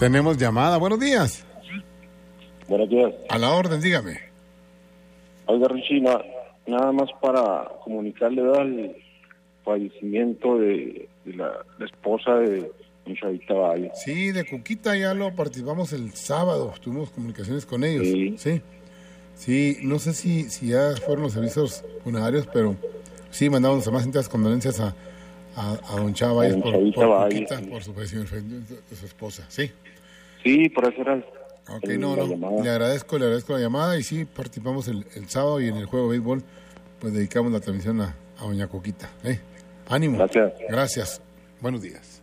Tenemos llamada. Buenos días. Buenos días. A la orden, dígame. Oiga, Richie, nada más para comunicarle el fallecimiento de la esposa de Chavita Valle. Sí, de Cuquita ya lo participamos el sábado. Tuvimos comunicaciones con ellos. Sí, no sé si ya fueron los servicios funerarios, pero sí mandamos las más sinceras condolencias a don Chava Valles por Cuquita, por su fallecimiento de su esposa. Sí, por eso era le agradezco la llamada y sí, participamos el sábado y en el juego de béisbol pues dedicamos la transmisión a doña Cuquita. Ánimo. Gracias. Buenos días.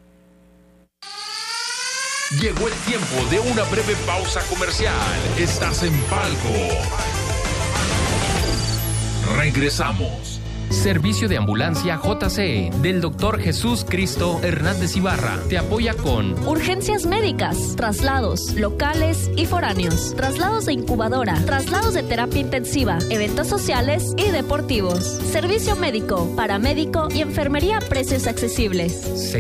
Llegó el tiempo de una breve pausa comercial. Estás en Palco. Regresamos. Servicio de Ambulancia JCE del Dr. Jesús Cristo Hernández Ibarra te apoya con urgencias médicas, traslados locales y foráneos, traslados de incubadora, traslados de terapia intensiva, eventos sociales y deportivos, servicio médico, paramédico y enfermería a precios accesibles.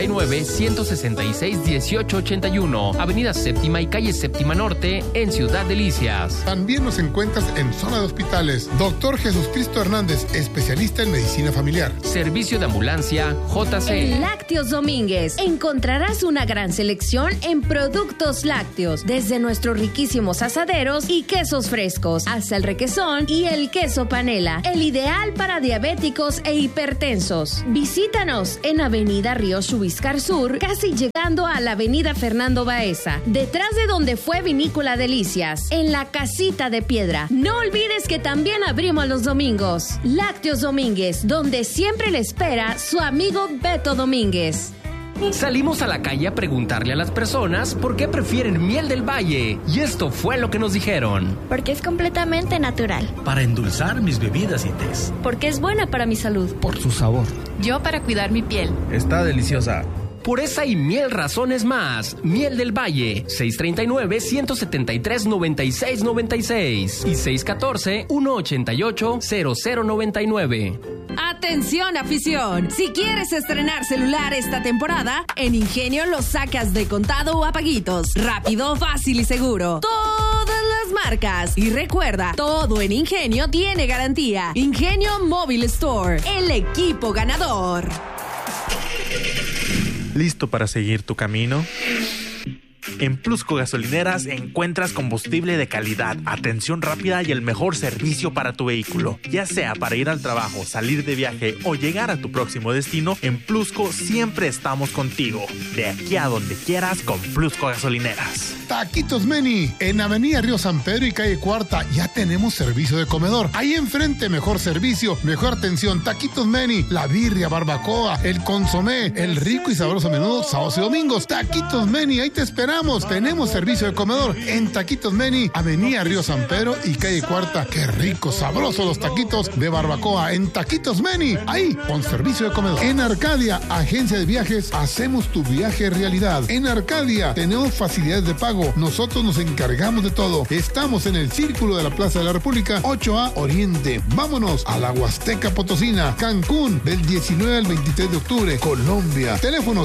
639-166-1881, Avenida Séptima y Calle Séptima Norte en Ciudad Delicias. También nos encuentras en zona de hospitales. Dr. Jesús Cristo Hernández, especialista en medicina familiar. Servicio de Ambulancia JCE. En Lácteos Domínguez encontrarás una gran selección en productos lácteos, desde nuestros riquísimos asaderos y quesos frescos, hasta el requesón y el queso panela, el ideal para diabéticos e hipertensos. Visítanos en Avenida Río Chubiscar Sur, casi llegando a la Avenida Fernando Baeza, detrás de donde fue Vinícola Delicias, en la Casita de Piedra. No olvides que también abrimos los domingos. Lácteos Domínguez, donde siempre le espera su amigo Beto Domínguez. Salimos a la calle a preguntarle a las personas por qué prefieren miel del valle. Y esto fue lo que nos dijeron. Porque es completamente natural. Para endulzar mis bebidas y tés. Porque es buena para mi salud. Por su sabor. Yo para cuidar mi piel. Está deliciosa. Por esa y mil razones más. Miel del Valle, 639-173-9696 y 614-188-0099. Atención, afición. Si quieres estrenar celular esta temporada, en Ingenio lo sacas de contado o a paguitos. Rápido, fácil y seguro. Todas las marcas. Y recuerda, todo en Ingenio tiene garantía. Ingenio Mobile Store, el equipo ganador. ¿Listo para seguir tu camino? En Plusco Gasolineras encuentras combustible de calidad, atención rápida y el mejor servicio para tu vehículo. Ya sea para ir al trabajo, salir de viaje o llegar a tu próximo destino, en Plusco siempre estamos contigo. De aquí a donde quieras con Plusco Gasolineras. Taquitos Meni, en Avenida Río San Pedro y Calle Cuarta, ya tenemos servicio de comedor. Ahí enfrente, mejor servicio, mejor atención. Taquitos Meni, la birria, barbacoa, el consomé, el rico y sabroso menudo, sábados y domingos. Taquitos Meni, ahí te esperamos. Tenemos servicio de comedor en Taquitos Meni, Avenida Río San Pedro y Calle Cuarta. Qué rico, sabroso los taquitos de barbacoa en Taquitos Meni, ahí con servicio de comedor. En Arcadia, agencia de viajes, hacemos tu viaje realidad. En Arcadia tenemos facilidades de pago. Nosotros nos encargamos de todo. Estamos en el Círculo de la Plaza de la República, 8A Oriente. Vámonos a la Huasteca Potosina, Cancún, del 19 al 23 de octubre, Colombia. Teléfono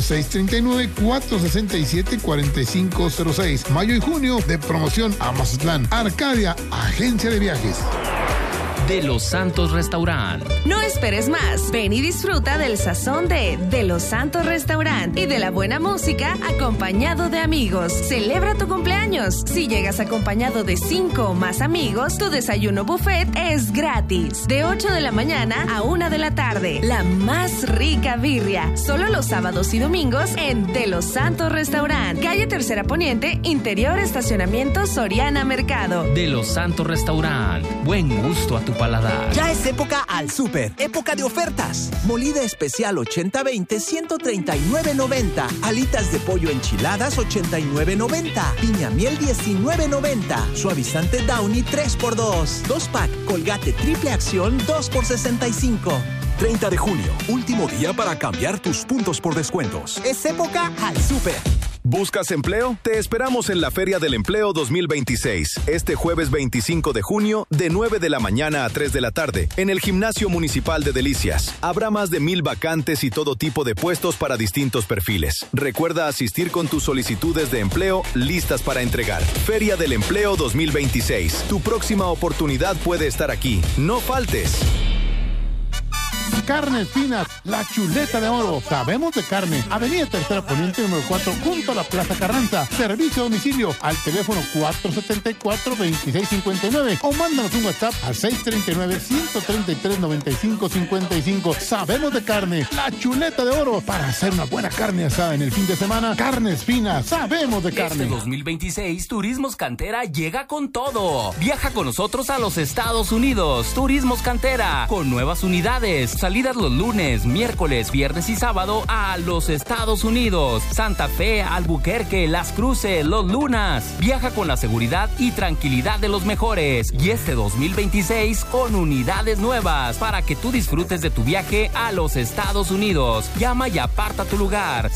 639-467-4506. Mayo y junio de promoción a Mazatlán. Arcadia, agencia de viajes. De Los Santos Restaurant. No esperes más. Ven y disfruta del sazón de Los Santos Restaurant y de la buena música acompañado de amigos. Celebra tu cumpleaños. Si llegas acompañado de 5 o más amigos, tu desayuno buffet es gratis. De 8 de la mañana a 1 de la tarde. La más rica birria. Solo los sábados y domingos en De Los Santos Restaurant. Calle Tercera Poniente, interior estacionamiento Soriana Mercado. De Los Santos Restaurant. Buen gusto a tu paladar. Ya es época al súper, época de ofertas. Molida especial 80-20, 139.90. Alitas de pollo enchiladas 89.90. Piña miel 19.90. Suavizante Downy 3x2. 2-pack Colgate triple acción 2x65. 30 de junio, último día para cambiar tus puntos por descuentos. Es época al súper. ¿Buscas empleo? Te esperamos en la Feria del Empleo 2026, este jueves 25 de junio, de 9 de la mañana a 3 de la tarde, en el Gimnasio Municipal de Delicias. Habrá más de 1,000 vacantes y todo tipo de puestos para distintos perfiles. Recuerda asistir con tus solicitudes de empleo listas para entregar. Feria del Empleo 2026. Tu próxima oportunidad puede estar aquí. No faltes. Carnes Finas, la chuleta de oro. Sabemos de carne. Avenida Tercera Poniente número 4, junto a la Plaza Carranza. Servicio a domicilio al teléfono 474-2659 o mándanos un WhatsApp al 639-133-9555. Sabemos de carne, la chuleta de oro. Para hacer una buena carne asada en el fin de semana, Carnes Finas, sabemos de carne. Este 2026, Turismos Cantera llega con todo. Viaja con nosotros a los Estados Unidos. Turismos Cantera, con nuevas unidades. Salidas los lunes, miércoles, viernes y sábado a los Estados Unidos. Santa Fe, Albuquerque, Las Cruces, Los Lunas. Viaja con la seguridad y tranquilidad de los mejores. Y este 2026 con unidades nuevas para que tú disfrutes de tu viaje a los Estados Unidos. Llama y aparta tu lugar.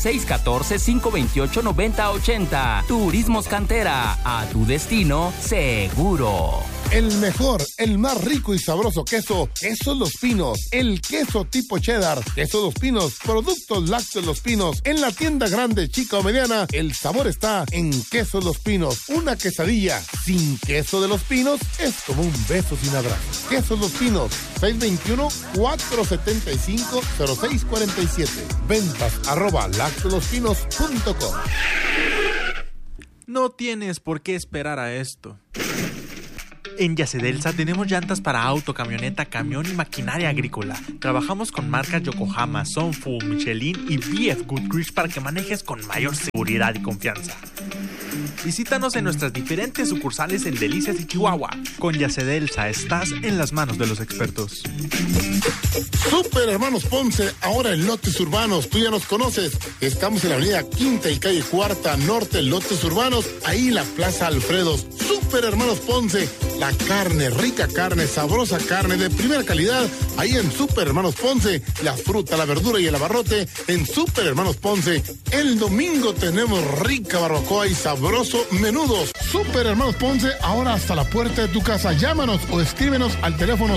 614-528-9080. Turismos Cantera. A tu destino seguro. El mejor, el más rico y sabroso queso, Quesos Los Pinos. El queso tipo cheddar, Quesos Los Pinos, productos lácteos Los Pinos. En la tienda grande, chica o mediana, el sabor está en Quesos Los Pinos. Una quesadilla sin queso de Los Pinos es como un beso sin abrazo. Quesos Los Pinos, 621-475-0647. Ventas @lacteolospinos.com. No tienes por qué esperar a esto. En Yacedelsa tenemos llantas para auto, camioneta, camión y maquinaria agrícola. Trabajamos con marcas Yokohama, Sunfu, Michelin y BF Goodrich para que manejes con mayor seguridad y confianza. Visítanos en nuestras diferentes sucursales en Delicias y Chihuahua. Con Yacedelsa estás en las manos de los expertos. Super Hermanos Ponce, ahora en lotes urbanos. Tú ya nos conoces. Estamos en la avenida Quinta y calle Cuarta Norte, lotes urbanos. Ahí en la Plaza Alfredos. Super Hermanos Ponce. La carne, rica carne, sabrosa carne de primera calidad. Ahí en Super Hermanos Ponce. La fruta, la verdura y el abarrote en Super Hermanos Ponce. El domingo tenemos rica barbacoa y sabroso menudos. Super Hermanos Ponce, ahora hasta la puerta de tu casa. Llámanos o escríbenos al teléfono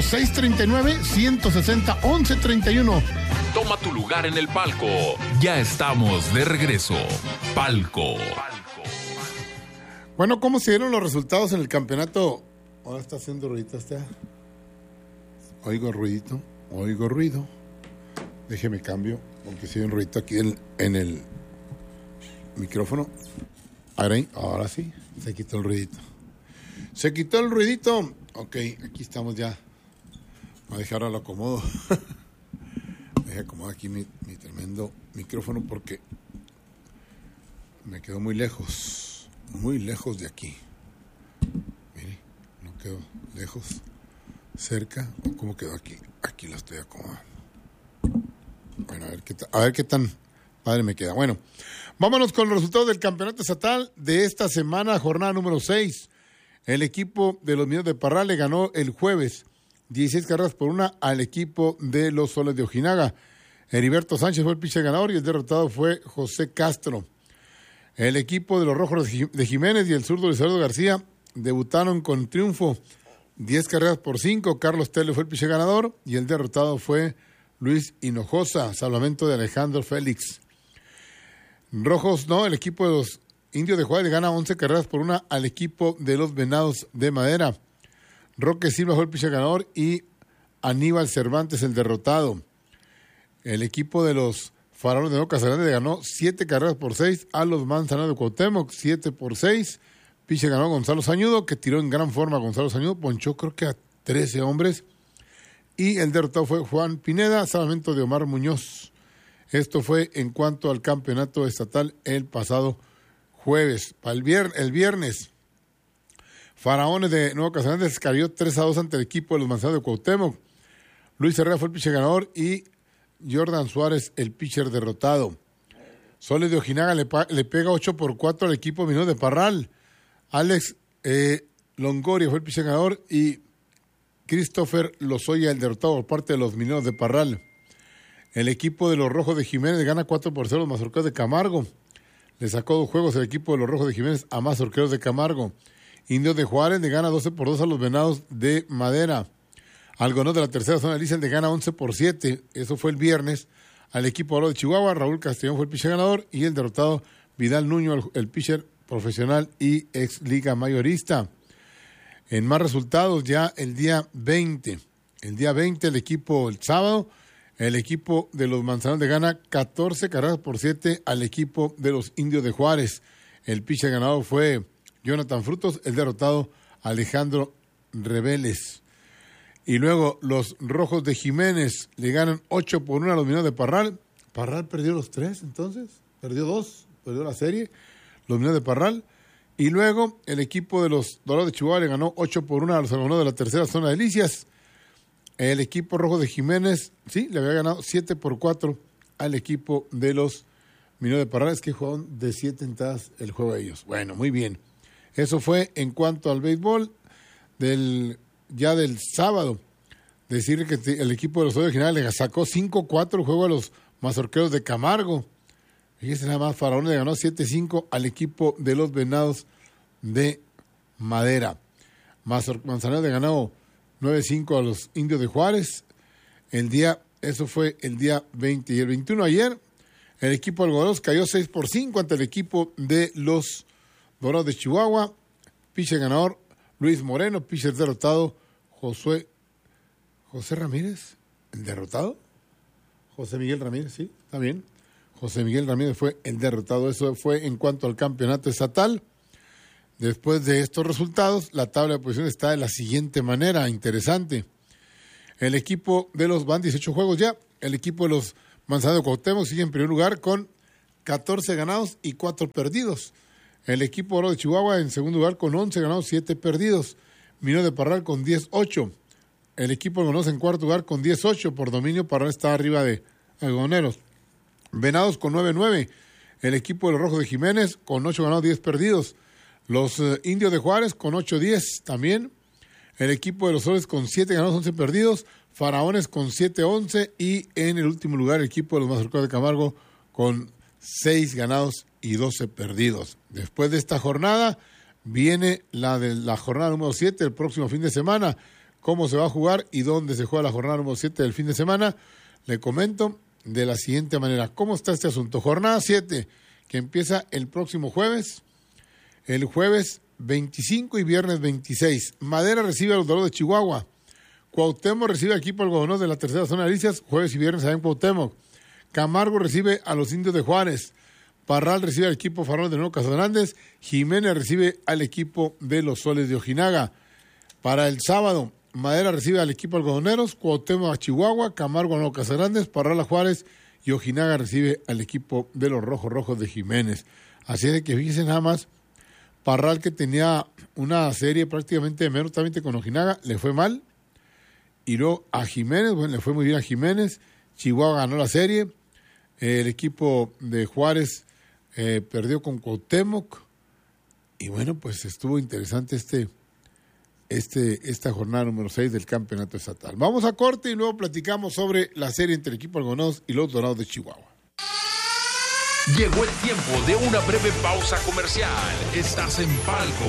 639-160-1131. Toma tu lugar en el palco. Ya estamos de regreso. Palco. Bueno, ¿cómo se dieron los resultados en el campeonato? Ahora está haciendo ruidito este. Oigo ruidito, oigo ruido. Déjeme cambio, porque si hay un ruidito aquí en el micrófono. Ahora sí, se quitó el ruidito. Se quitó el ruidito. Ok, aquí estamos ya. Voy a dejar, ahora lo acomodo. Deje acomodar aquí mi tremendo micrófono porque me quedó muy lejos de aquí. Mire, no quedó lejos, cerca. ¿Cómo quedó aquí? Aquí lo estoy acomodando. Bueno, a ver qué tan padre me queda. Bueno, vámonos con los resultados del campeonato estatal de esta semana, jornada número 6. El equipo de los Mineros de Parral le ganó el jueves 16-1 al equipo de los Soles de Ojinaga. Heriberto Sánchez fue el pitcher ganador y el derrotado fue José Castro. El equipo de los Rojos de Jiménez y el zurdo Luis García debutaron con triunfo 10-5. Carlos Telle fue el pitcher ganador y el derrotado fue Luis Hinojosa, salvamento de Alejandro Félix. Rojos no, el equipo de los Indios de Juárez gana 11-1 al equipo de los Venados de Madera. Roque Silva fue el pitcher ganador y Aníbal Cervantes el derrotado. El equipo de los Faraones de Nuevo Casagrande ganó 7-6 a los Manzanares de Cuauhtémoc, 7-6. Pitcher ganó Gonzalo Sañudo, que tiró en gran forma Gonzalo Sañudo, ponchó creo que a 13 hombres. Y el derrotado fue Juan Pineda, salvamento de Omar Muñoz. Esto fue en cuanto al campeonato estatal el pasado jueves. Para el viernes, Faraones de Nuevo Casagrande cayó 3-2 ante el equipo de los Manzanares de Cuauhtémoc. Luis Herrera fue el pitcher ganador y Jordan Suárez el pitcher derrotado. Soles de Ojinaga le pega 8-4 al equipo minero de Parral. Alex Longoria fue el pitcher ganador y Christopher Lozoya el derrotado por parte de los Mineros de Parral. El equipo de los Rojos de Jiménez gana 4-0 a los Mazorcas de Camargo. Le sacó 2 juegos el equipo de los Rojos de Jiménez a Mazorqueros de Camargo. Indios de Juárez le gana 12-2 a los Venados de Madera. Algodoneros de la tercera zona de Licias le gana 11-7. Eso fue el viernes al equipo Oro de Chihuahua. Raúl Castellón fue el pitcher ganador y el derrotado Vidal Nuño, el pitcher profesional y ex liga mayorista. En más resultados, ya el día 20. El día 20, el sábado, el equipo de los Manzanos le gana 14-7 al equipo de los Indios de Juárez. El pitcher ganador fue Jonathan Frutos, el derrotado Alejandro Reveles. Y luego los Rojos de Jiménez le ganan 8-1 a los Mineros de Parral. Parral perdió los 3, entonces. Perdió 2, perdió la serie. Los Mineros de Parral. Y luego el equipo de los Dorados de Chihuahua le ganó 8-1 a los Algodoneros de la tercera zona de Licias. El equipo Rojo de Jiménez, sí, le había ganado 7-4 al equipo de los Mineros de Parral. Es que jugaron de 7 entradas el juego de ellos. Bueno, muy bien. Eso fue en cuanto al béisbol del sábado. Decir que el equipo de los Odios Generales le sacó 5-4 el juego a los Mazorqueros de Camargo. Fíjense nada más, Faraón le ganó 7-5 al equipo de los Venados de Madera. Manzanero le ganó 9-5 a los Indios de Juárez. Eso fue el día 20. Y el 21 ayer, el equipo de Algodoneros cayó 6-5 ante el equipo de los Dorados de Chihuahua. Pitcher ganador Luis Moreno, pitcher derrotado José Ramírez, el derrotado. José Miguel Ramírez, sí, está bien. José Miguel Ramírez fue el derrotado. Eso fue en cuanto al campeonato estatal. Después de estos resultados, la tabla de posiciones está de la siguiente manera, interesante. El equipo de los van 18 juegos ya. El equipo de los Manzanos de Cuauhtémoc sigue en primer lugar con 14 ganados y 4 perdidos. El equipo Oro de Chihuahua en segundo lugar con 11 ganados, 7 perdidos. Mineros de Parral con 10-8. El equipo Algodoneros en cuarto lugar con 10-8. Por dominio, Parral está arriba de Algodoneros. Venados con 9-9. El equipo de los Rojos de Jiménez con 8 ganados, 10 perdidos. Los Indios de Juárez con 8-10 también. El equipo de los Soles con 7 ganados, 11 perdidos. Faraones con 7-11. Y en el último lugar, el equipo de los Mazorqueros de Camargo con 6 ganados y 12 perdidos. Después de esta jornada, viene la de la jornada número 7, el próximo fin de semana. ¿Cómo se va a jugar y dónde se juega la jornada número 7 del fin de semana? Le comento de la siguiente manera. ¿Cómo está este asunto? Jornada 7, que empieza el próximo jueves. El jueves 25 y viernes 26. Madera recibe a los Dorados de Chihuahua. Cuauhtémoc recibe al equipo Algodoneros de la tercera zona de Licias, jueves y viernes allá en Cuauhtémoc. Camargo recibe a los Indios de Juárez. Parral recibe al equipo Faraón de Nuevo Casagrande. Jiménez recibe al equipo de los Soles de Ojinaga. Para el sábado, Madera recibe al equipo Algodoneros, Cuauhtémoc a Chihuahua, Camargo a Nuevo Casagrande, Parral a Juárez y Ojinaga recibe al equipo de los Rojos de Jiménez. Así de que fíjense nada más, Parral, que tenía una serie prácticamente menos con Ojinaga, le fue mal. Y luego a Jiménez, bueno, le fue muy bien a Jiménez. Chihuahua ganó la serie. El equipo de Juárez perdió con Cuauhtémoc. Y bueno, pues estuvo interesante esta jornada número 6 del campeonato estatal. Vamos a corte y luego platicamos sobre la serie entre el equipo Algodoneros y los Dorados de Chihuahua. Llegó el tiempo de una breve pausa comercial. Estás en Palco.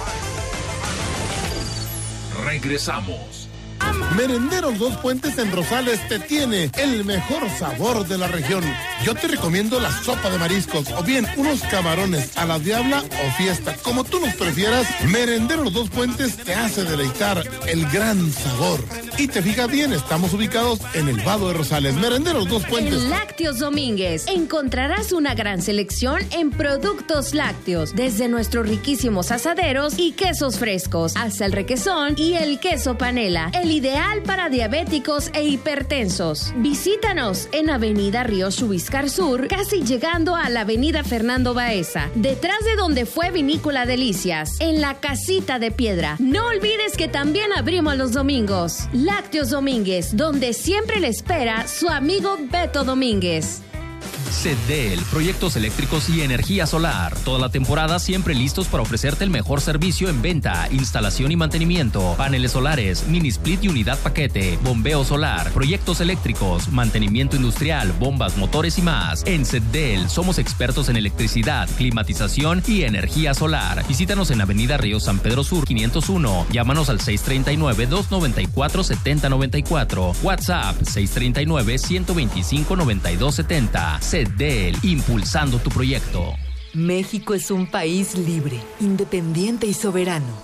Regresamos. Merenderos Dos Puentes en Rosales te tiene el mejor sabor de la región. Yo te recomiendo la sopa de mariscos o bien unos camarones a la diabla o fiesta, como tú los prefieras. Merenderos Dos Puentes te hace deleitar el gran sabor. Y te fijas bien, estamos ubicados en el Vado de Rosales. Merenderos Dos Puentes. En Lácteos Domínguez encontrarás una gran selección en productos lácteos, desde nuestros riquísimos asaderos y quesos frescos, hasta el requesón y el queso panela, el ideal para diabéticos e hipertensos. Visítanos en Avenida Río Chubiscar Sur, casi llegando a la Avenida Fernando Baeza, detrás de donde fue Vinícola Delicias, en la Casita de Piedra. No olvides que también abrimos los domingos. Lácteos Domínguez, donde siempre le espera su amigo Beto Domínguez. CEDEL, proyectos eléctricos y energía solar. Toda la temporada siempre listos para ofrecerte el mejor servicio en venta, instalación y mantenimiento. Paneles solares, mini split y unidad paquete, bombeo solar, proyectos eléctricos, mantenimiento industrial, bombas, motores y más. En CEDEL somos expertos en electricidad, climatización y energía solar. Visítanos en Avenida Río San Pedro Sur 501. Llámanos al 639-294-7094. WhatsApp 639-125-9270. CEDEL, impulsando tu proyecto. México es un país libre, independiente y soberano.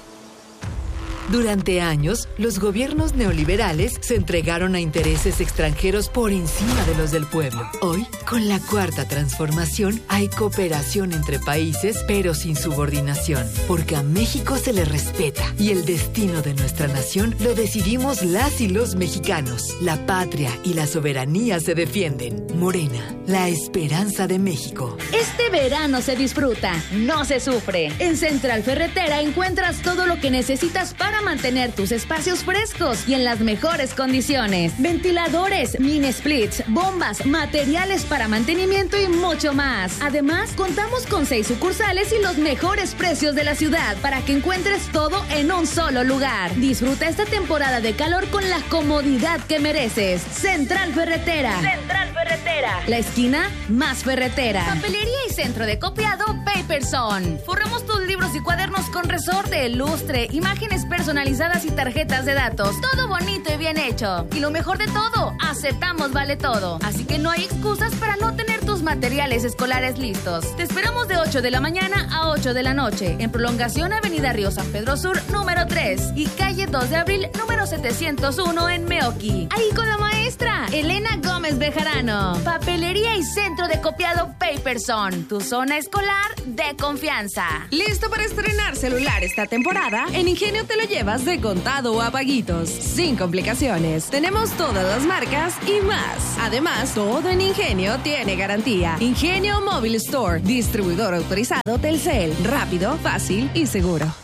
Durante años, los gobiernos neoliberales se entregaron a intereses extranjeros por encima de los del pueblo. Hoy, con la Cuarta Transformación, hay cooperación entre países, pero sin subordinación, porque a México se le respeta y el destino de nuestra nación lo decidimos las y los mexicanos. La patria y la soberanía se defienden. Morena, la esperanza de México. Este verano se disfruta, no se sufre. En Central Ferretera encuentras todo lo que necesitas para mantener tus espacios frescos y en las mejores condiciones. Ventiladores, mini splits, bombas, materiales para mantenimiento y mucho más. Además, contamos con 6 sucursales y los mejores precios de la ciudad para que encuentres todo en un solo lugar. Disfruta esta temporada de calor con la comodidad que mereces. Central Ferretera. Central Ferretera. La esquina más ferretera. Papelería y centro de copiado Paperson. Forramos tus libros y cuadernos con resorte, lustre, imágenes personalizadas y tarjetas de datos. Todo bonito y bien hecho. Y lo mejor de todo, aceptamos vale todo. Así que no hay excusas para no tener tus materiales escolares listos. Te esperamos de 8 de la mañana a 8 de la noche. En prolongación Avenida Río San Pedro Sur, número 3. Y calle 2 de abril, número 701 en Meoqui. Ahí con la maestra Elena Gómez Bejarano. Papelería y centro de copiado Paperson. Tu zona escolar de confianza. ¿Listo para estrenar celular esta temporada? En Ingenio te lo llevas de contado o a paguitos, sin complicaciones. Tenemos todas las marcas y más. Además, todo en Ingenio tiene garantía. Ingenio Mobile Store, distribuidor autorizado Telcel. Rápido, fácil y seguro.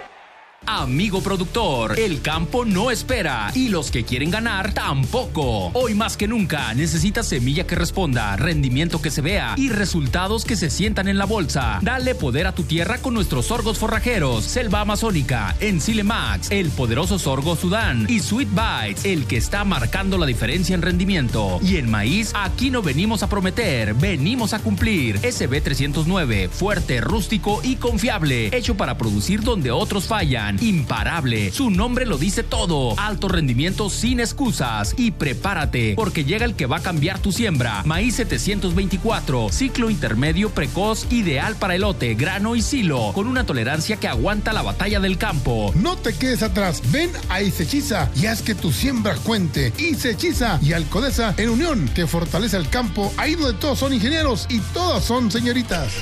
Amigo productor, el campo no espera y los que quieren ganar tampoco. Hoy más que nunca necesitas semilla que responda, rendimiento que se vea y resultados que se sientan en la bolsa. Dale poder a tu tierra con nuestros sorgos forrajeros, Selva Amazónica, Enzile Max, el poderoso sorgo Sudán y Sweet Bites, el que está marcando la diferencia en rendimiento. Y en maíz, aquí no venimos a prometer, venimos a cumplir. SB 309, fuerte, rústico y confiable, hecho para producir donde otros fallan. Imparable, su nombre lo dice todo. Alto rendimiento sin excusas. Y prepárate, porque llega el que va a cambiar tu siembra. Maíz 724, ciclo intermedio precoz, ideal para elote, grano y silo, con una tolerancia que aguanta la batalla del campo. No te quedes atrás, ven a Isechiza y haz que tu siembra cuente. Isechiza y Alcodesa en unión, que fortalece el campo, ahí donde todos son ingenieros y todas son señoritas.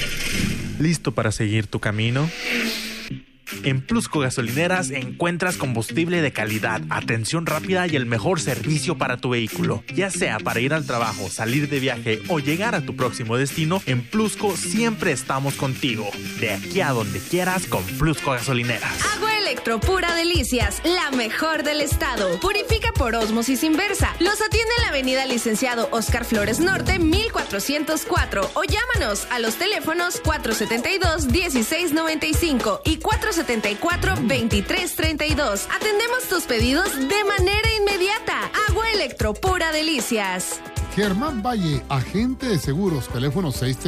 ¿Listo para seguir tu camino? En Plusco Gasolineras encuentras combustible de calidad, atención rápida y el mejor servicio para tu vehículo. Ya sea para ir al trabajo, salir de viaje o llegar a tu próximo destino, en Plusco siempre estamos contigo. De aquí a donde quieras con Plusco Gasolineras. Agua Electro Pura Delicias, la mejor del estado. Purifica por ósmosis inversa. Los atiende en la avenida Licenciado Oscar Flores Norte, 1404. O llámanos a los teléfonos 472-1695 y 474-2332. Atendemos tus pedidos de manera inmediata. Agua Electro Pura Delicias. Germán Valle, agente de seguros, teléfono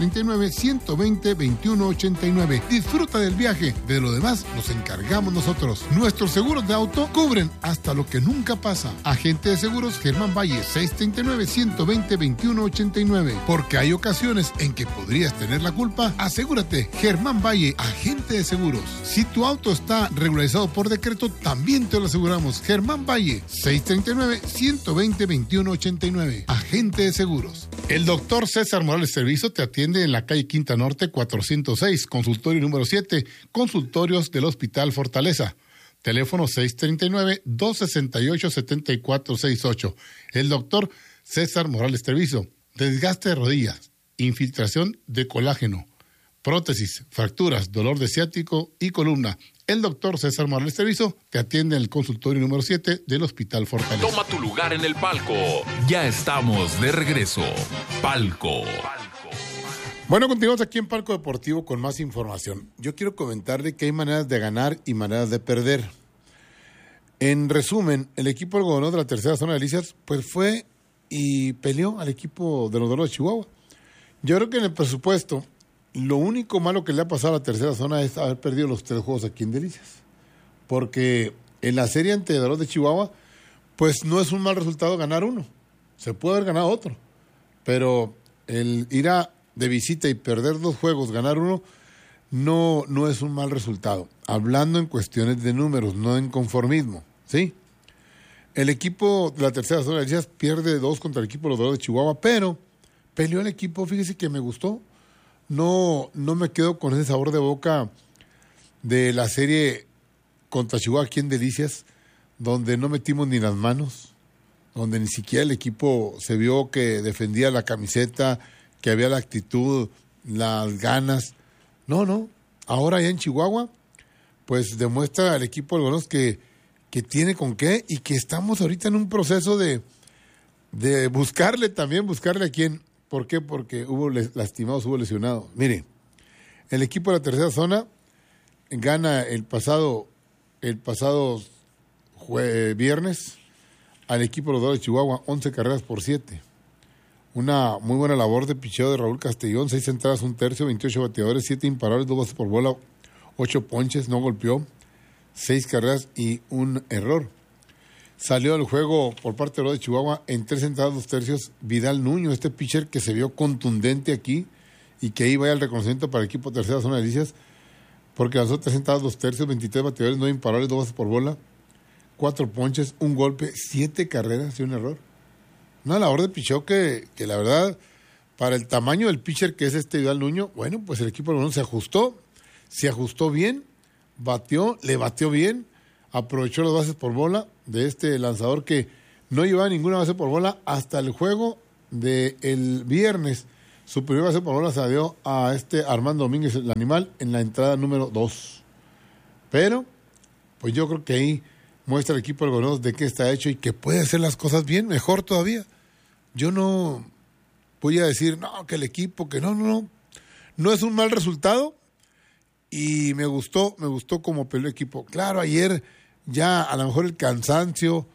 639-120-2189. Disfruta del viaje, de lo demás nos encargamos nosotros. Nuestros seguros de auto cubren hasta lo que nunca pasa. Agente de seguros Germán Valle, 639-120-2189. Porque hay ocasiones en que podrías tener la culpa. Asegúrate, Germán Valle, agente de seguros. Si tu auto está regularizado por decreto, también te lo aseguramos. Germán Valle, 639-120-2189. Agente de seguros. El doctor César Morales Servizo te atiende en la calle Quinta Norte 406, consultorio número 7, consultorios del Hospital Fortaleza. Teléfono 639-268-7468. El doctor César Morales Servizo. Desgaste de rodillas, infiltración de colágeno, prótesis, fracturas, dolor de ciático y columna. El doctor César Morales Treviso te atiende en el consultorio número 7 del Hospital Fortaleza. Toma tu lugar en el palco. Ya estamos de regreso. Palco. Bueno, continuamos aquí en Palco Deportivo con más información. Yo quiero comentarle que hay maneras de ganar y maneras de perder. En resumen, el equipo del gobernador de la tercera zona de Delicias pues fue y peleó al equipo de los Dorados de Chihuahua. Yo creo que en el presupuesto lo único malo que le ha pasado a la tercera zona es haber perdido los 3 juegos aquí en Delicias. Porque en la serie ante Dorados de Chihuahua pues no es un mal resultado ganar uno. Se puede haber ganado otro. Pero el ir de visita y perder 2 juegos, ganar uno, no es un mal resultado. Hablando en cuestiones de números, no en conformismo, ¿sí? El equipo de la tercera zona de Delicias pierde 2 contra el equipo de los Dorados de Chihuahua, pero peleó el equipo, fíjese que me gustó. No me quedo con ese sabor de boca de la serie contra Chihuahua aquí en Delicias, donde no metimos ni las manos, donde ni siquiera el equipo se vio que defendía la camiseta, que había la actitud, las ganas. No. Ahora ya en Chihuahua, pues demuestra el equipo de Algodones que tiene con qué y que estamos ahorita en un proceso de buscarle a quién. ¿Por qué? Porque hubo lastimados, hubo lesionados. Mire, el equipo de la tercera zona gana el pasado viernes al equipo de los Dorados de Chihuahua 11 carreras por 7. Una muy buena labor de picheo de Raúl Castellón, 6 entradas, 1/3, 28 bateadores, 7 imparables, 2 bases por bola, 8 ponches, no golpeó, 6 carreras y un error. Salió del juego por parte de los de Chihuahua en 3 entradas, 2/3, Vidal Nuño, este pitcher que se vio contundente aquí y que ahí vaya el reconocimiento para el equipo de tercera zona de Delicias, porque lanzó 3 entradas, 2/3, 23 bateadores, 9 imparables, 2 bases por bola, 4 ponches, un golpe, 7 carreras y un error. Una labor de picheo que la verdad, para el tamaño del pitcher que es Vidal Nuño, bueno, pues el equipo de los se ajustó bien, le batió bien, aprovechó las bases por bola de este lanzador que no llevaba ninguna base por bola hasta el juego del viernes. Su primera base por bola se la dio a Armando Domínguez, el animal, en la entrada número 2. Pero, pues yo creo que ahí muestra el equipo del Algodones de qué está hecho y que puede hacer las cosas bien, mejor todavía. Yo no voy a decir, que el equipo, que no. No es un mal resultado y me gustó como peleó el equipo. Claro, ayer ya a lo mejor el cansancio,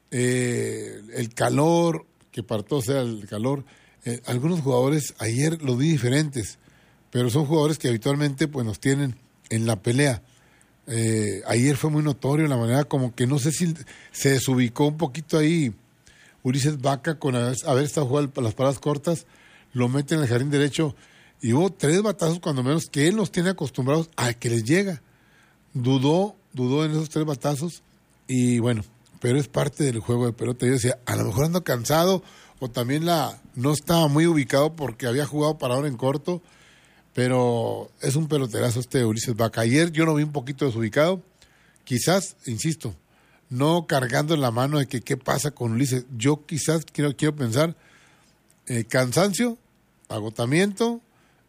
el calor, que para todos sea el calor, algunos jugadores ayer los vi diferentes, pero son jugadores que habitualmente pues nos tienen en la pelea. Ayer fue muy notorio la manera como que no sé si se desubicó un poquito ahí Ulises Vaca con haber estado jugando las paradas cortas, lo mete en el jardín derecho y hubo 3 batazos cuando menos que él nos tiene acostumbrados a que les llega. Dudó en esos 3 batazos y bueno, pero es parte del juego de pelota. Yo decía, a lo mejor ando cansado o también no estaba muy ubicado porque había jugado parador en corto, pero es un peloterazo Ulises Vaca. Ayer yo lo vi un poquito desubicado, quizás, insisto, no cargando en la mano de que qué pasa con Ulises. Yo quizás quiero pensar cansancio, agotamiento,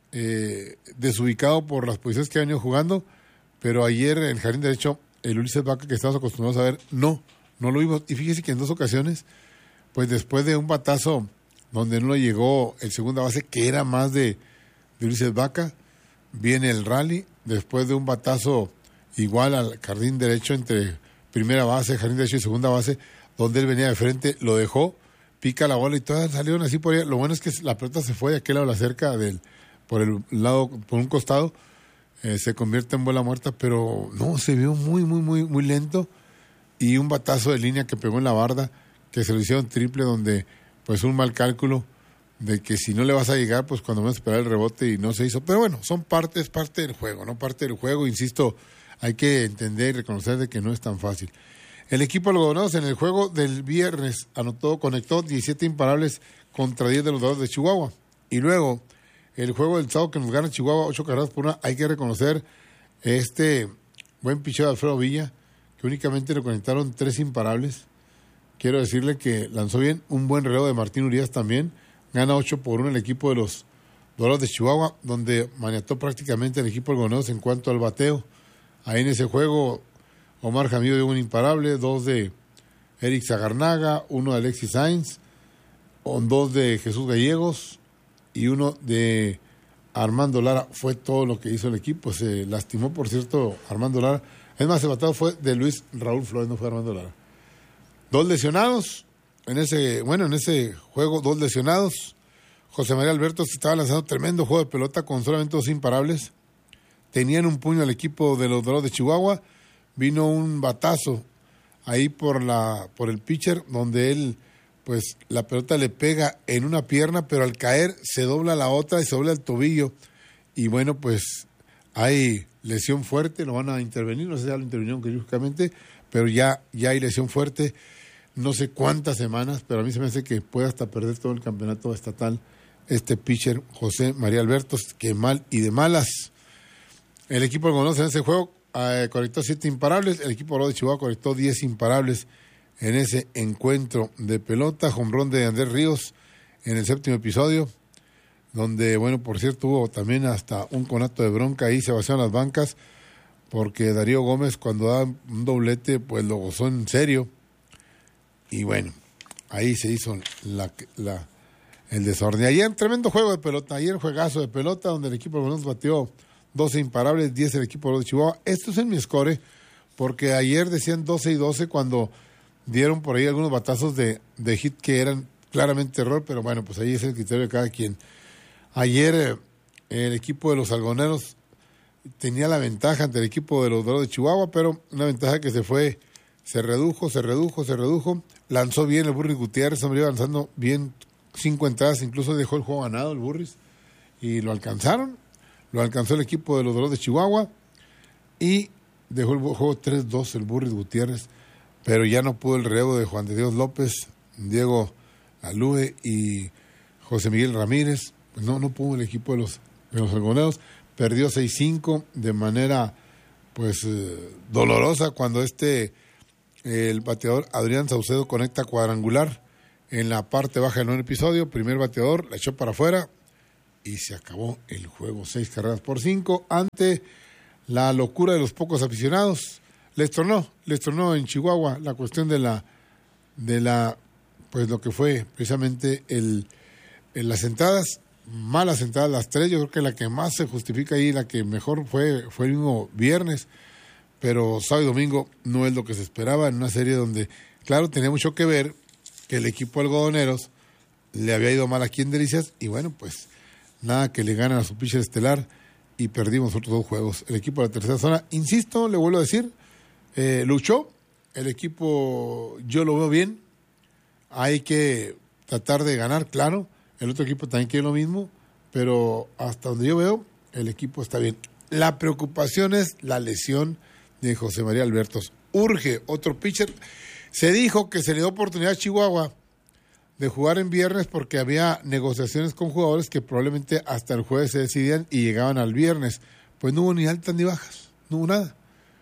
desubicado por las posiciones que ha venido jugando, pero ayer en el jardín derecho el Ulises Vaca que estamos acostumbrados a ver, no lo vimos. Y fíjese que en 2 ocasiones, pues después de un batazo donde no le llegó el segunda base, que era más de Ulises Vaca, viene el rally, después de un batazo igual al jardín derecho entre primera base, jardín derecho y segunda base, donde él venía de frente, lo dejó, pica la bola y todas salieron así por ahí. Lo bueno es que la pelota se fue de aquel lado de la cerca por un costado, se convierte en bola muerta, pero no, se vio muy lento, y un batazo de línea que pegó en la barda, que se lo hicieron triple, donde pues un mal cálculo de que si no le vas a llegar, pues cuando menos esperar el rebote y no se hizo. Pero bueno, es parte del juego, ¿no? Parte del juego, insisto, hay que entender y reconocer de que no es tan fácil. El equipo de los Dorados en el juego del viernes conectó 17 imparables contra 10 de los Dorados de Chihuahua. Y luego, el juego del sábado que nos gana Chihuahua 8 carreras por 1, hay que reconocer buen picheo de Alfredo Villa, que únicamente le conectaron 3 imparables. Quiero decirle que lanzó bien, un buen relevo de Martín Urias también. Gana 8-1 el equipo de los Dorados de Chihuahua, donde maniató prácticamente el equipo algodoneros en cuanto al bateo. Ahí en ese juego, Omar Jamillo dio un imparable, 2 de Eric Zagarnaga, 1 de Alexis Sainz, 2 de Jesús Gallegos y 1 de Armando Lara. Fue todo lo que hizo el equipo. Se lastimó, por cierto, Armando Lara. Es más, el bateo fue de Luis Raúl Flores, no fue Armando Lara. 2 lesionados. En ese juego, 2 lesionados. José María Alberto se estaba lanzando tremendo juego de pelota con solamente 2 imparables. Tenían un puño al equipo de los Dorados de Chihuahua. Vino un batazo ahí por el pitcher, donde él, pues, la pelota le pega en una pierna, pero al caer se dobla la otra y se dobla el tobillo. Y bueno, pues, hay lesión fuerte, lo van a intervenir, no sé si ya lo intervinieron quirúrgicamente, pero ya hay lesión fuerte, no sé cuántas semanas, pero a mí se me hace que puede hasta perder todo el campeonato estatal este pitcher José María Alberto, que mal y de malas. El equipo algodoneros en ese juego conectó 7 imparables, el equipo de Chihuahua conectó 10 imparables en ese encuentro de pelota. Jonrón de Andrés Ríos en el 7º episodio, donde, bueno, por cierto, hubo también hasta un conato de bronca ahí, se vaciaron las bancas, porque Darío Gómez, cuando da un doblete, pues lo gozó en serio. Y bueno, ahí se hizo el desorden. Ayer, tremendo juego de pelota, ayer juegazo de pelota, donde el equipo de Algodoneros batió 12 imparables, 10 el equipo de Chihuahua. Esto es en mi score, porque ayer decían 12 y 12 cuando dieron por ahí algunos batazos de hit que eran claramente error, pero bueno, pues ahí es el criterio de cada quien. Ayer el equipo de los algodoneros tenía la ventaja ante el equipo de los Dorados de Chihuahua, pero una ventaja que se redujo. Lanzó bien el Burris Gutiérrez, hombre, iba lanzando bien 5 entradas, incluso dejó el juego ganado el Burris, y lo alcanzó el equipo de los Dorados de Chihuahua, y dejó el juego 3-2 el Burris Gutiérrez, pero ya no pudo el relevo de Juan de Dios López, Diego Alúe y José Miguel Ramírez. Pues no pudo el equipo de los algodoneros. Perdió 6-5 de manera pues dolorosa cuando el bateador Adrián Saucedo conecta cuadrangular en la parte baja del 9 episodio. Primer bateador, la echó para afuera y se acabó el juego. 6-5 ante la locura de los pocos aficionados. Les tronó en Chihuahua la cuestión de la pues lo que fue precisamente las entradas, malas entradas las 3. Yo creo que la que más se justifica ahí, la que mejor fue el mismo viernes, pero sábado y domingo no es lo que se esperaba en una serie donde, claro, tenía mucho que ver que el equipo de algodoneros le había ido mal aquí en Delicias, y bueno, pues nada que le ganan a su pitcher estelar, y perdimos otros 2 juegos. El equipo de la tercera zona, insisto, le vuelvo a decir, luchó, el equipo yo lo veo bien, hay que tratar de ganar, claro, el otro equipo también quiere lo mismo, pero hasta donde yo veo, el equipo está bien. La preocupación es la lesión de José María Albertos. Urge otro pitcher. Se dijo que se le dio oportunidad a Chihuahua de jugar en viernes porque había negociaciones con jugadores que probablemente hasta el jueves se decidían y llegaban al viernes. Pues no hubo ni altas ni bajas, no hubo nada.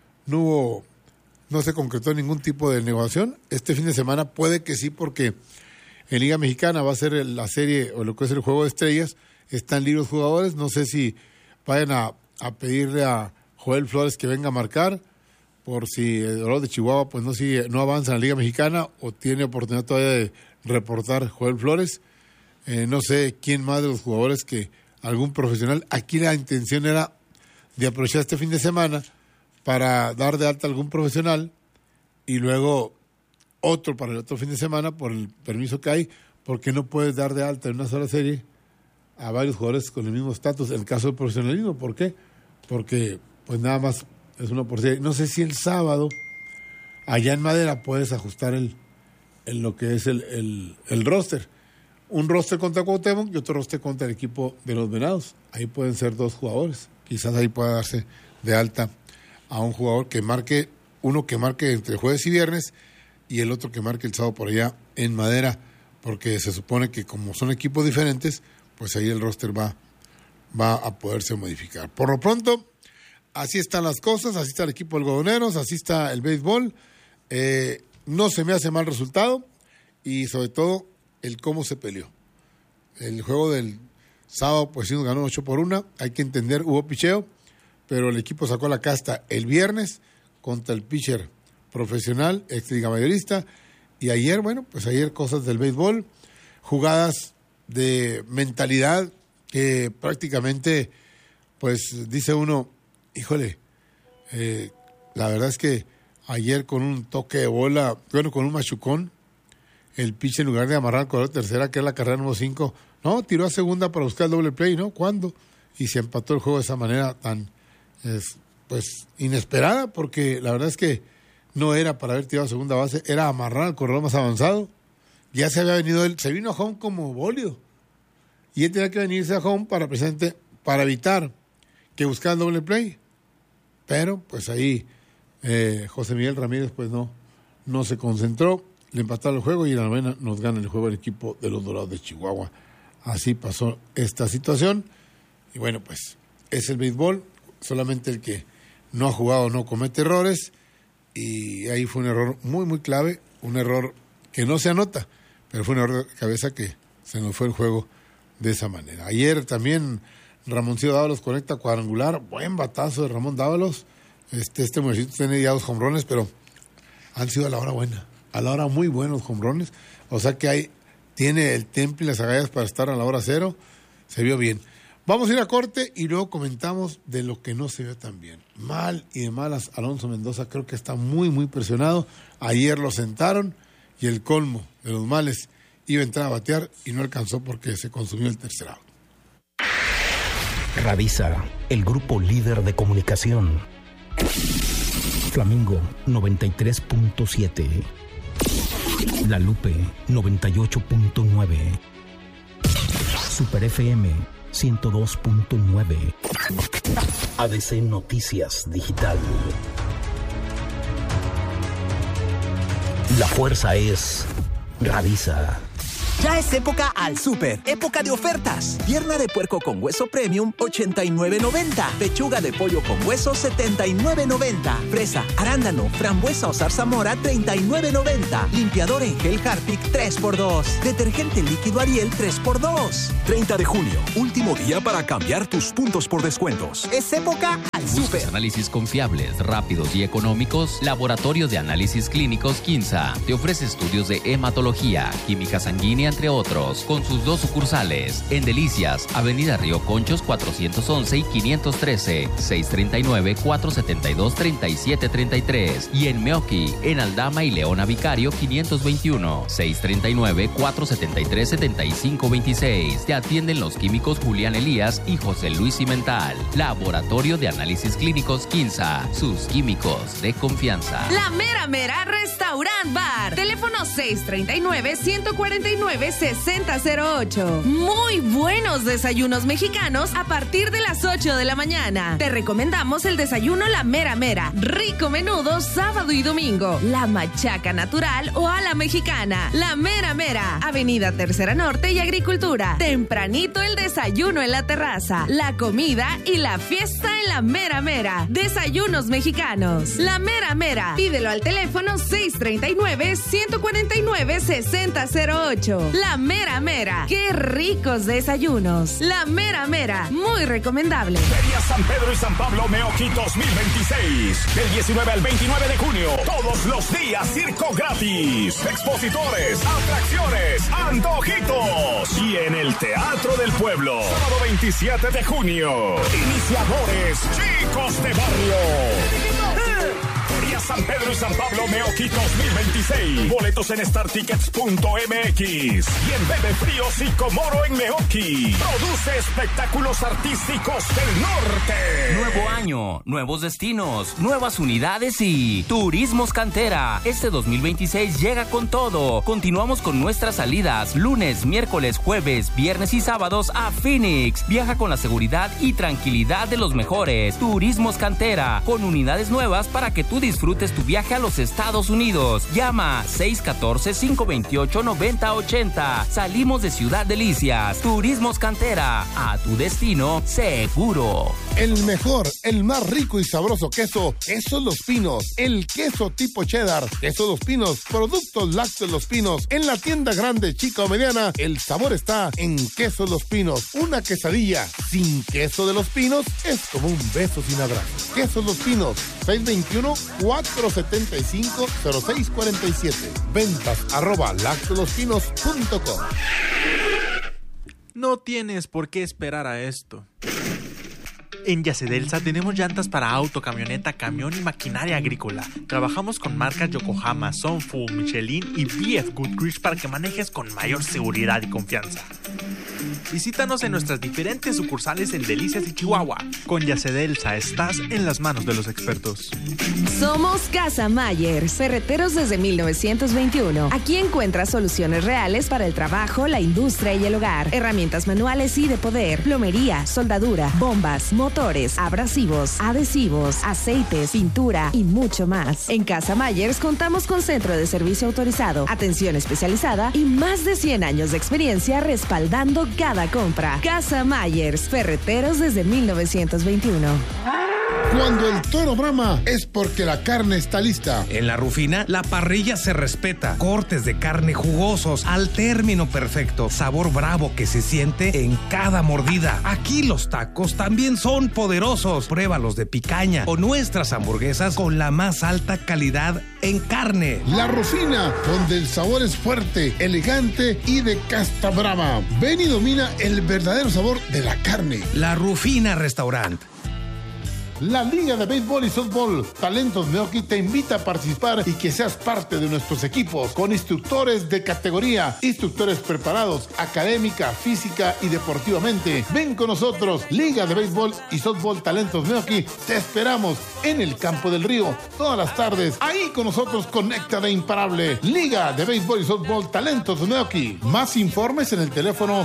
No se concretó ningún tipo de negociación. Este fin de semana puede que sí, porque en Liga Mexicana va a ser la serie, o lo que es el Juego de Estrellas, están libres jugadores. No sé si vayan a pedirle a Joel Flores que venga a marcar, por si el Dorado de Chihuahua pues no avanza en la Liga Mexicana, o tiene oportunidad todavía de reportar Joel Flores. No sé quién más de los jugadores, que algún profesional. Aquí la intención era de aprovechar este fin de semana para dar de alta a algún profesional y luego otro para el otro fin de semana por el permiso que hay, porque no puedes dar de alta en una sola serie a varios jugadores con el mismo estatus. En el caso del profesionalismo, ¿por qué? Porque pues nada más es uno por serie. No sé si el sábado allá en Madera puedes ajustar lo que es el roster. Un roster contra Cuauhtémoc y otro roster contra el equipo de los Venados. Ahí pueden ser 2 jugadores. Quizás ahí pueda darse de alta a un jugador que marque, uno que marque entre jueves y viernes y el otro que marque el sábado por allá en Madera, porque se supone que como son equipos diferentes, pues ahí el roster va a poderse modificar. Por lo pronto, así están las cosas, así está el equipo de algodoneros, así está el béisbol. No se me hace mal resultado, y sobre todo el cómo se peleó. El juego del Sábado, pues sí nos ganó 8-1. Hay que entender, hubo picheo, pero el equipo sacó la casta el viernes contra el pitcher profesional, ex-liga mayorista. Y ayer, bueno, pues ayer cosas del béisbol, jugadas de mentalidad que prácticamente, pues dice uno, híjole, la verdad es que ayer con un toque de bola, bueno, con un machucón, el pitcher en lugar de amarrar al corredor de tercera, que es la carrera número 5, no, tiró a segunda para buscar el doble play, ¿no? ¿Cuándo? Y se empató el juego de esa manera tan, pues, inesperada, porque la verdad es que no era para haber tirado a segunda base, era amarrar al corredor más avanzado. Ya se había venido él, se vino a home como bólido. Y él tenía que venirse a home para evitar que buscara el doble play. Pero, pues ahí, José Miguel Ramírez, pues no se concentró, le empataron el juego y en la novena nos gana el juego el equipo de los Dorados de Chihuahua. Así pasó esta situación. Y bueno, pues es el béisbol, solamente el que no ha jugado no comete errores. Y ahí fue un error muy, muy clave, un error que no se anota, pero fue un error de cabeza que se nos fue el juego de esa manera. Ayer también Ramoncillo Dávalos conecta cuadrangular, buen batazo de Ramón Dávalos. Este muchachito tiene ya 2 jonrones, pero han sido a la hora buena, a la hora muy buenos jonrones. O sea que tiene el temple y las agallas para estar a la hora 0. Se vio bien. Vamos a ir a corte y luego comentamos de lo que no se vio tan bien. Mal y de malas, Alonso Mendoza creo que está muy, muy presionado. Ayer lo sentaron y el colmo de los males iba a entrar a batear y no alcanzó porque se consumió el tercer out. Radisa, el grupo líder de comunicación. Flamingo 93.7. La Lupe 98.9. Super FM 102.9. ADC Noticias Digital. La fuerza es Radisa. Ya es época al súper, época de ofertas. Pierna de puerco con hueso premium, $89.90. Pechuga de pollo con hueso, $79.90. Fresa, arándano, frambuesa o zarzamora, $39.90. Limpiador en gel Harpic, 3x2. Detergente líquido Ariel, 3x2. 30 de junio, último día para cambiar tus puntos por descuentos. Es época al súper. Análisis confiables, rápidos y económicos. Laboratorio de Análisis Clínicos Quinza te ofrece estudios de hematología, química sanguínea, entre otros, con sus 2 sucursales en Delicias, Avenida Río Conchos 411 y 513, 639-472-3733 y en Meoqui, en Aldama y Leona Vicario 521, 639-473-7526. Te atienden los químicos Julián Elías y José Luis Cimental. Laboratorio de Análisis Clínicos Quinza, sus químicos de confianza. La Mera Mera Restaurant Bar. Teléfono 639-149-6008. Muy buenos desayunos mexicanos a partir de las 8 de la mañana. Te recomendamos el desayuno La Mera Mera. Rico menudo sábado y domingo. La machaca natural o a la mexicana. La Mera Mera. Avenida Tercera Norte y Agricultura. Tempranito el desayuno en la terraza. La comida y la fiesta en La Mera Mera. Desayunos mexicanos. La Mera Mera. Pídelo al teléfono 639-149-6008. La Mera Mera. ¡Qué ricos desayunos! La Mera Mera. Muy recomendable. Feria San Pedro y San Pablo Meoqui 2026. Del 19 al 29 de junio. Todos los días circo gratis. Expositores, atracciones, antojitos. Y en el Teatro del Pueblo. Sábado 27 de junio. Iniciadores, Chicos de Barrio. Feria San Pedro y San Pablo Meoqui 2026. Boletos en startickets.mx y en Bebe Fríos y Comoro en Meoqui. Produce espectáculos artísticos del norte. Nuevo año, nuevos destinos, nuevas unidades y Turismos Cantera. Este 2026 llega con todo. Continuamos con nuestras salidas lunes, miércoles, jueves, viernes y sábados a Phoenix. Viaja con la seguridad y tranquilidad de los mejores. Turismos Cantera, con unidades nuevas para que tú disfrutes tu viaje a los Estados Unidos. Llama 614-528-9080. Salimos de Ciudad Delicias. Turismos Cantera, a tu destino seguro. El mejor el más rico y sabroso queso, Quesos Los Pinos. El queso tipo cheddar, Quesos Los Pinos, productos lácteos Los Pinos. En la tienda grande, chica o mediana, el sabor está en Quesos Los Pinos. Una quesadilla sin queso de Los Pinos es como un beso sin abrazo. Quesos Los Pinos, 621-475-0647. Ventas @lactolospinos.com. No tienes por qué esperar a esto. En Yacedelsa tenemos llantas para auto, camioneta, camión y maquinaria agrícola. Trabajamos con marcas Yokohama, Sunfu, Michelin y BF Goodrich para que manejes con mayor seguridad y confianza. Visítanos en nuestras diferentes sucursales en Delicias y Chihuahua. Con Yacedelsa estás en las manos de los expertos. Somos Casa Myers, ferreteros desde 1921. Aquí encuentras soluciones reales para el trabajo, la industria y el hogar. Herramientas manuales y de poder, plomería, soldadura, bombas, motores, abrasivos, adhesivos, aceites, pintura y mucho más. En Casa Myers contamos con centro de servicio autorizado, atención especializada y más de 100 años de experiencia respaldando cada compra. Casa Myers, ferreteros desde 1921. Cuando el toro brama es porque la carne está lista. En La Rufina, la parrilla se respeta. Cortes de carne jugosos al término perfecto. Sabor bravo que se siente en cada mordida. Aquí los tacos también son poderosos. Pruébalos de picaña o nuestras hamburguesas con la más alta calidad en carne. La Rufina, donde el sabor es fuerte, elegante y de casta brava. Ven y domina el verdadero sabor de la carne. La Rufina Restaurant. La Liga de Béisbol y Softball Talentos Meoqui te invita a participar y que seas parte de nuestros equipos con instructores de categoría, instructores preparados académica, física y deportivamente. Ven con nosotros, Liga de Béisbol y Softball Talentos Meoqui. Te esperamos en el Campo del Río todas las tardes. Ahí con nosotros conecta de imparable. Liga de Béisbol y Softball Talentos Meoqui. Más informes en el teléfono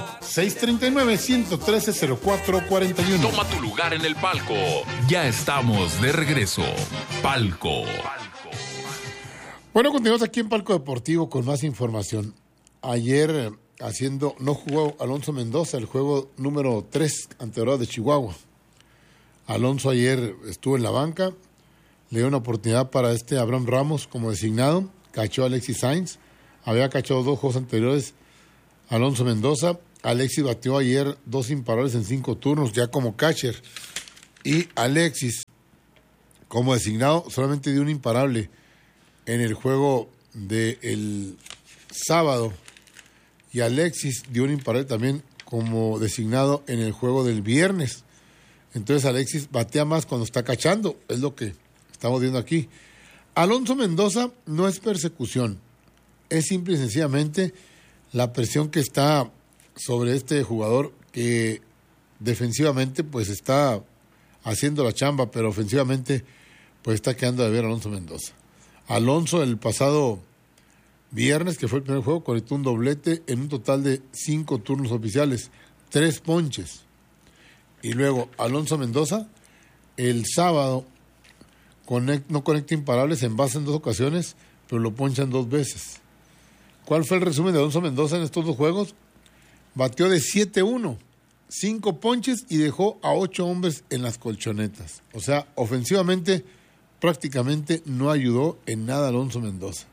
639-113-0441. Toma tu lugar en el palco. Ya estamos de regreso. Palco. Bueno, continuamos aquí en Palco Deportivo con más información. Ayer no jugó Alonso Mendoza el juego número 3 ante Dorados de Chihuahua. Alonso ayer estuvo en la banca, le dio una oportunidad para Abraham Ramos como designado, cachó a Alexis Sainz, había cachado 2 juegos anteriores Alonso Mendoza. Alexis batió ayer 2 imparables en 5 turnos ya como catcher. Y Alexis, como designado, solamente dio un imparable en el juego del sábado. Y Alexis dio un imparable también como designado en el juego del viernes. Entonces Alexis batea más cuando está cachando, es lo que estamos viendo aquí. Alonso Mendoza no es persecución, es simple y sencillamente la presión que está sobre este jugador que defensivamente pues está haciendo la chamba, pero ofensivamente pues está quedando de ver a Alonso Mendoza. Alonso el pasado viernes, que fue el primer juego, conectó un doblete en un total de 5 turnos oficiales, 3 ponches. Y luego Alonso Mendoza el sábado no conecta imparables en base en 2 ocasiones, pero lo ponchan 2 veces. ¿Cuál fue el resumen de Alonso Mendoza en estos 2 juegos? Batió de 7-1. 5 ponches y dejó a 8 hombres en las colchonetas. O sea, ofensivamente prácticamente no ayudó en nada Alonso Mendoza.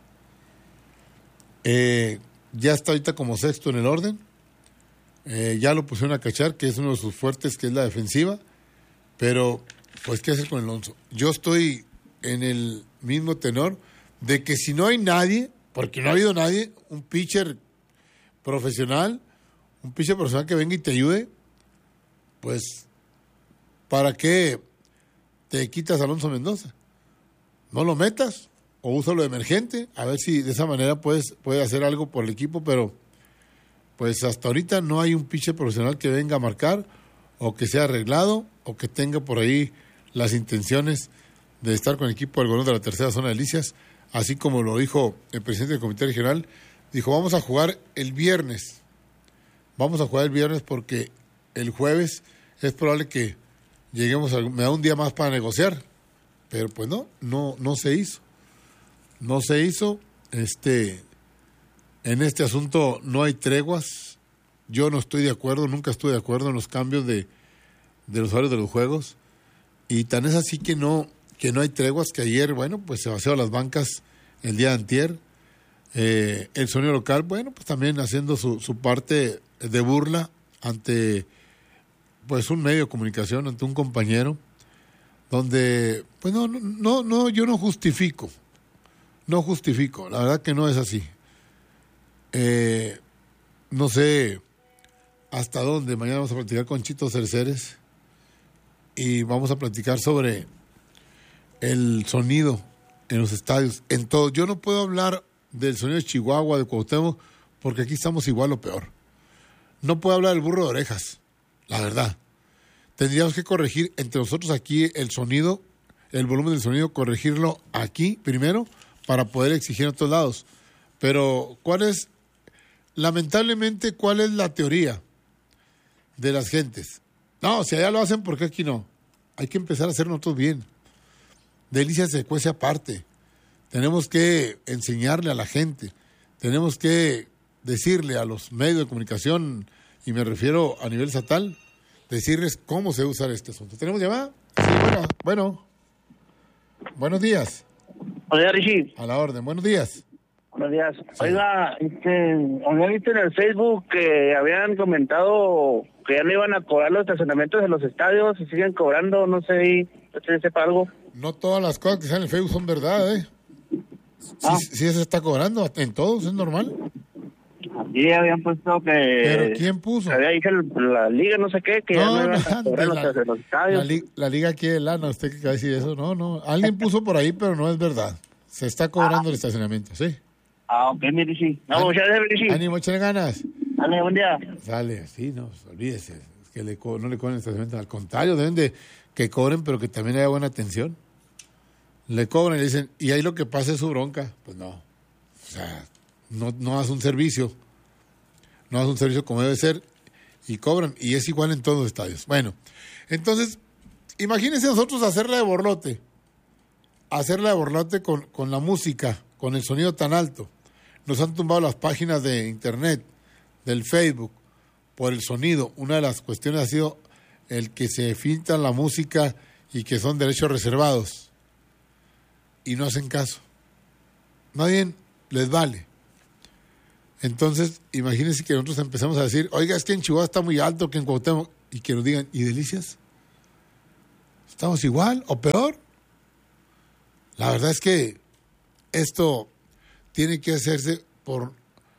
Ya está ahorita como sexto en el orden. Ya lo pusieron a cachar, que es uno de sus fuertes, que es la defensiva. Pero, pues, ¿qué hacer con Alonso? Yo estoy en el mismo tenor de que si no hay nadie, porque no ha habido nadie, un pitcher profesional que venga y te ayude, pues, ¿para qué te quitas a Alonso Mendoza? No lo metas o úsalo de emergente, a ver si de esa manera puede hacer algo por el equipo, pero pues hasta ahorita no hay un pitcher profesional que venga a marcar o que sea arreglado o que tenga por ahí las intenciones de estar con el equipo del Golón de la tercera zona de Delicias, así como lo dijo el presidente del comité regional. Dijo, vamos a jugar el viernes porque el jueves es probable que lleguemos me da un día más para negociar, pero pues no se hizo. No se hizo. En este asunto no hay treguas. Yo no estoy de acuerdo, nunca estuve de acuerdo en los cambios de los horarios de los juegos. Y tan es así que no hay treguas, que ayer, bueno, pues se vació las bancas el día de antier. El sonido local, bueno, pues también haciendo su parte de burla ante pues un medio de comunicación, ante un compañero, donde pues no, yo no justifico, la verdad que no es así. No sé hasta dónde. Mañana vamos a platicar con Chito Cerceres y vamos a platicar sobre el sonido en los estadios, en todo. Yo no puedo hablar del sonido de Chihuahua, de Cuauhtémoc, porque aquí estamos igual o peor. No puedo hablar del burro de orejas, la verdad. Tendríamos que corregir entre nosotros aquí el sonido, el volumen del sonido, corregirlo aquí primero para poder exigir en otros lados. Pero lamentablemente, ¿cuál es la teoría de las gentes? No, si allá lo hacen, ¿por qué aquí no? Hay que empezar a hacer nosotros bien. Delicias se cuece aparte. Tenemos que enseñarle a la gente. Tenemos que decirle a los medios de comunicación, y me refiero a nivel estatal, decirles cómo se usa este asunto. ¿Tenemos llamada? Sí, bueno. Buenos días. Hola, Rishi. A la orden. Buenos días. Buenos días. Sí. Oiga, había visto en el Facebook que habían comentado que ya no iban a cobrar los estacionamientos de los estadios y siguen cobrando, no sé, ¿usted sepa algo? No todas las cosas que salen en el Facebook son verdad, ¿eh? Sí, se está cobrando en todos, es normal. Aquí habían puesto que... ¿Pero quién puso? Había dicho la liga, no sé qué, que ya no iban a cobrar los estadios. La liga quiere lana, usted que va a decir eso. No, alguien puso por ahí, pero no es verdad. Se está cobrando el estacionamiento, ¿sí? Ok, mire, sí. No, muchas gracias, sí. Ánimo, échale ganas. Ánimo, buen día. Sale, sí, no, olvídese. Es que no le cobran el estacionamiento. Al contrario, deben de que cobren, pero que también haya buena atención. Le cobran y le dicen, y ahí lo que pasa es su bronca. Pues no. O sea, no hace un servicio. No hace un servicio como debe ser y cobran. Y es igual en todos los estadios. Bueno, entonces, imagínense nosotros hacerla de borlote. Hacerla de borlote con la música, con el sonido tan alto. Nos han tumbado las páginas de internet, del Facebook, por el sonido. Una de las cuestiones ha sido el que se filtra la música y que son derechos reservados. Y no hacen caso. Nadie les vale. Entonces, imagínense que nosotros empezamos a decir, oiga, es que en Chihuahua está muy alto, que en Cuauhtémoc, y que nos digan, ¿y Delicias? ¿Estamos igual o peor? La verdad es que esto tiene que hacerse por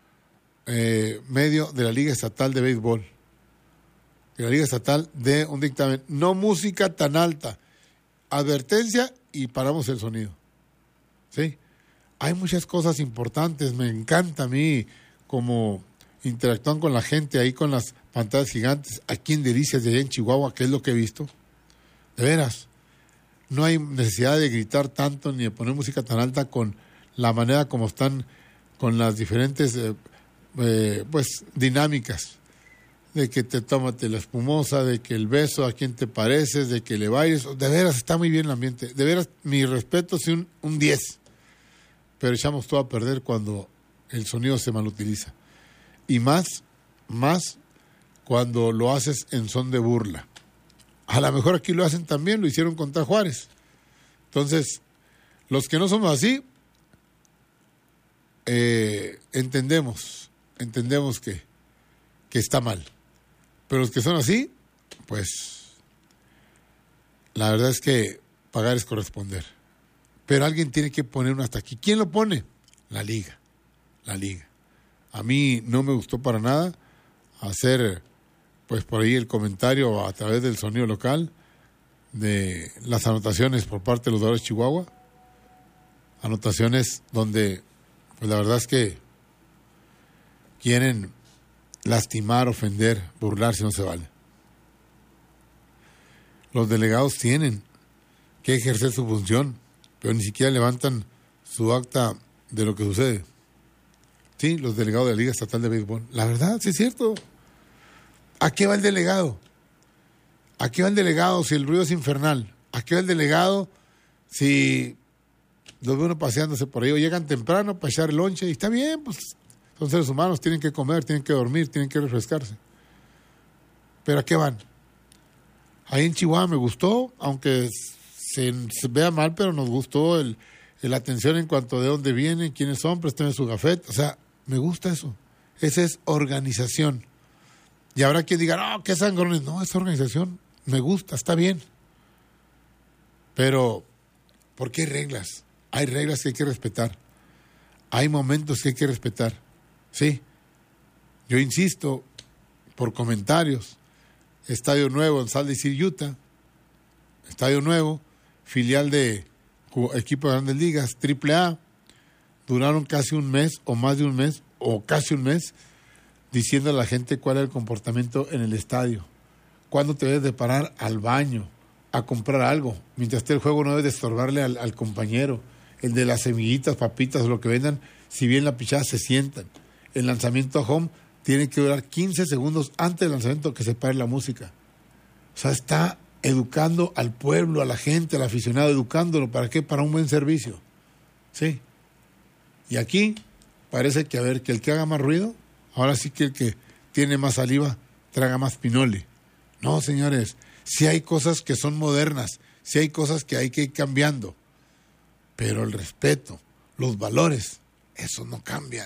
medio de la Liga Estatal de Béisbol. Que la Liga Estatal dé un dictamen. No música tan alta. Advertencia y paramos el sonido. ¿Sí? Hay muchas cosas importantes. Me encanta a mí como interactúan con la gente ahí con las pantallas gigantes. Aquí en Delicias de allá en Chihuahua, que es lo que he visto. De veras. No hay necesidad de gritar tanto ni de poner música tan alta con la manera como están con las diferentes pues dinámicas de que te tómate la espumosa, de que el beso, a quién te pareces, de que le bailes. De veras está muy bien el ambiente. De veras, mi respeto, sí, un 10. Pero echamos todo a perder cuando el sonido se malutiliza. Y más cuando lo haces en son de burla. A lo mejor aquí lo hacen también, lo hicieron contra Juárez. Entonces, los que no somos así, entendemos que está mal. Pero los que son así, pues, la verdad es que pagar es corresponder. Pero alguien tiene que poner un hasta aquí. ¿Quién lo pone? La liga. A mí no me gustó para nada hacer, pues, por ahí el comentario a través del sonido local de las anotaciones por parte de los jugadores de Chihuahua. Anotaciones donde, pues, la verdad es que quieren lastimar, ofender, burlar, si no se vale. Los delegados tienen que ejercer su función, pero ni siquiera levantan su acta de lo que sucede. Sí, los delegados de la Liga Estatal de Béisbol. La verdad, sí es cierto. ¿A qué va el delegado? ¿A qué va el delegado si el ruido es infernal? ¿A qué va el delegado si los ve uno paseándose por ahí o llegan temprano para echar el lonche? Y está bien, pues son seres humanos, tienen que comer, tienen que dormir, tienen que refrescarse. ¿Pero a qué van? Ahí en Chihuahua me gustó, aunque se vea mal, pero nos gustó la atención en cuanto de dónde vienen, quiénes son, préstame su gafete. O sea, me gusta eso. Esa es organización. Y habrá quien diga, no, qué sangrones. No, es organización. Me gusta, está bien. Pero, ¿por qué hay reglas? Hay reglas que hay que respetar. Hay momentos que hay que respetar. Sí. Yo insisto, por comentarios, Estadio Nuevo en Salt Lake City, Utah. Estadio Nuevo, filial de equipo de Grandes Ligas, AAA. Duraron casi un mes, o más de un mes, o casi un mes, diciendo a la gente cuál era el comportamiento en el estadio. Cuándo te debes de parar al baño, a comprar algo. Mientras esté el juego no debes de estorbarle al compañero. El de las semillitas, papitas o lo que vendan, si bien la pichada se sientan. El lanzamiento a home tiene que durar 15 segundos antes del lanzamiento que se pare la música. O sea, está educando al pueblo, a la gente, al aficionado, educándolo. ¿Para qué? Para un buen servicio. Sí. Y aquí parece que, a ver, que el que haga más ruido, ahora sí que el que tiene más saliva, traga más pinole. No, señores, sí hay cosas que son modernas, sí hay cosas que hay que ir cambiando, pero el respeto, los valores, esos no cambian.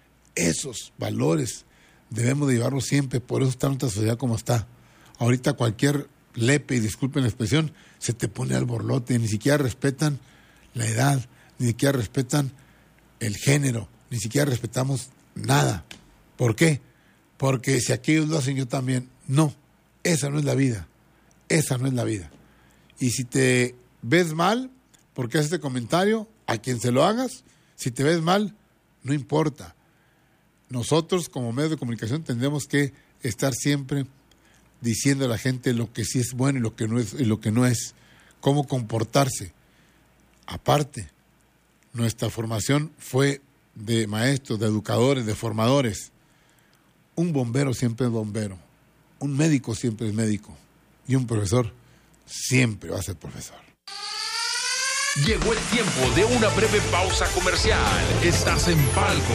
Esos valores debemos de llevarlos siempre, por eso está nuestra sociedad como está. Ahorita cualquier lepe, y disculpen la expresión, se te pone al borlote, ni siquiera respetan la edad, ni siquiera respetan el género, ni siquiera respetamos nada. ¿Por qué? Porque si aquellos lo hacen, yo también. No, esa no es la vida. Esa no es la vida. Y si te ves mal, porque haces este comentario, a quien se lo hagas, si te ves mal, no importa. Nosotros, como medios de comunicación, tendremos que estar siempre diciendo a la gente lo que sí es bueno y lo que no es, cómo comportarse. Aparte, nuestra formación fue de maestros, de educadores, de formadores. Un bombero siempre es bombero, un médico siempre es médico y un profesor siempre va a ser profesor. Llegó el tiempo de una breve pausa comercial. Estás en Palco.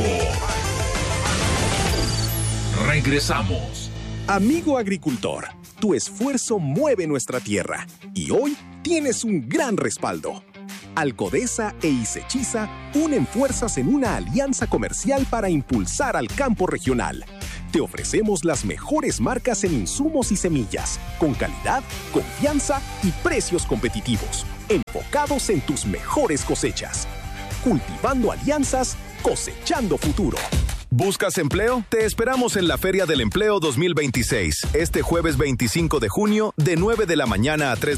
Regresamos. Amigo agricultor, tu esfuerzo mueve nuestra tierra y hoy tienes un gran respaldo. Alcodesa e Isechiza unen fuerzas en una alianza comercial para impulsar al campo regional. Te ofrecemos las mejores marcas en insumos y semillas, con calidad, confianza y precios competitivos, enfocados en tus mejores cosechas. Cultivando alianzas, cosechando futuro. ¿Buscas empleo? Te esperamos en la Feria del Empleo 2026, este jueves 25 de junio, de 9 de la mañana a 3